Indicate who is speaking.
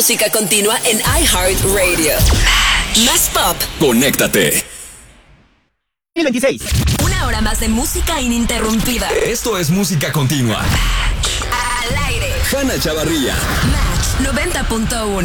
Speaker 1: música continua en iHeartRadio. Más pop.
Speaker 2: Conéctate.
Speaker 3: 2026.
Speaker 1: Una hora más de música ininterrumpida.
Speaker 2: Esto es música continua.
Speaker 1: Al aire.
Speaker 2: Hanna Chavarría.
Speaker 1: Match 90.1.